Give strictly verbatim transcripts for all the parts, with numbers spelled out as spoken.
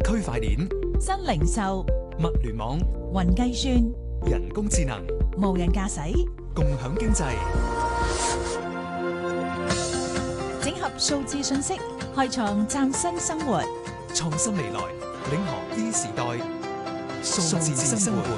區塊鏈、 新零售、 物聯網、 雲計算、 人工智能、 無人駕駛、 共享經濟， 整合數字信息，開創嶄新生活。 創新未來，領航 E 時代，數字生活。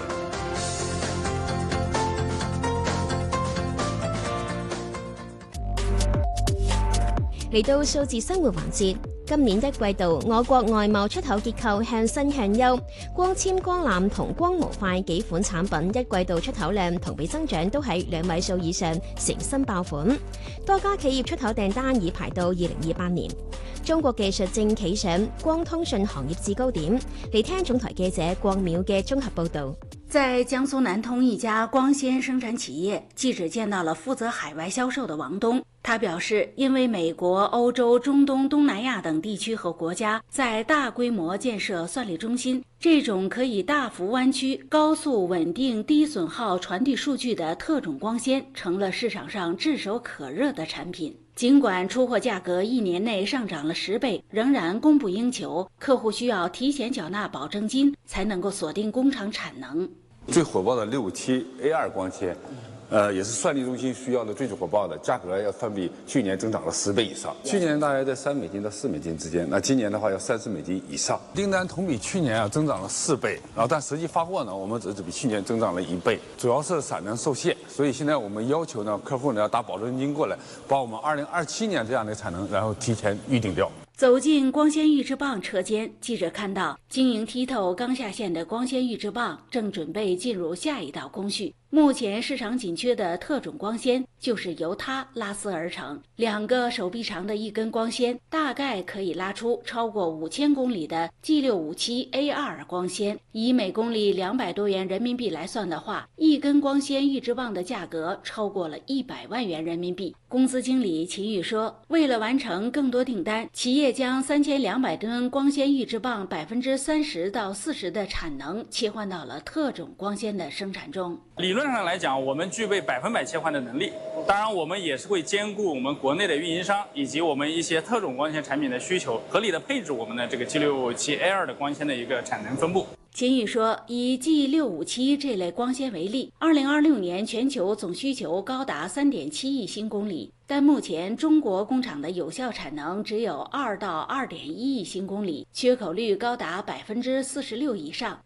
嚟到數字生活環節，今年一季度我國外貿出口結構向新向優，光纖光纜同光模塊幾款產品一季度出口量同比增長都喺兩位數以上，成新爆款。多家企業出口訂單已排到二零二八年。中國技術正企上光通訊行業至高點。嚟聽總台記者郭淼嘅綜合報導。 在江蘇南通一家光纖生產企業，記者見到了負責海外銷售的王東。他表示，因為美國、歐洲、中東、東南亞等地區和國家在大規模建設算力中心，這種可以大幅彎曲、高速穩定、低損耗傳遞數據的特種光纖，成了市場上炙手可熱的產品。儘管出貨價格一年內上漲了十倍，仍然供不應求，客戶需要提前繳納保證金，才能夠鎖定工廠產能。 最火爆的六五七 A 二光纖，呃，也是算力中心需要的最火爆的，價格要翻比去年增長了十倍以上。去年大約在三美金到四美金之間，那今年的話要三十美金以上。訂單同比去年啊增長了四倍，然後但實際發貨呢，我們只只比去年增長了一倍，主要是產能受限，所以現在我們要求呢，客戶呢要打保證金過來，把我們二零二七年這樣的產能，然後提前預定掉。 走進光纖預製棒車間，記者看到晶瑩剔透剛下線的光纖預製棒正準備進入下一道工序。目前市場緊缺的特種光纖就是由它拉絲而成，兩個手臂長的一根光纖大概可以拉出超過五千公里的 G 六五七 A 二 光纖。以每公里兩百多元人民幣來算的話，一根光纖預製棒的價格超過了一百萬元人民幣。公司經理秦宇說，為了完成更多訂單，企業將三千兩百噸光纖預製棒百分之三十到四十的產能切換到了特種光纖的生產中。 理論上來講，我們具備百分百切換的能力。當然，我們也是會兼顧我們國內的運營商以及我們一些特種光纖產品的需求，合理的配置我們的這個 G 六五七 A 二 的光纖的一個產能分布。 秦宇說，以 G 六五七這類光纖為例，二零二六年全球總需求高達三點七億新公里，但目前中國工廠的有效產能只有二到二點一億新公里，缺口率高達百分之四十六以上。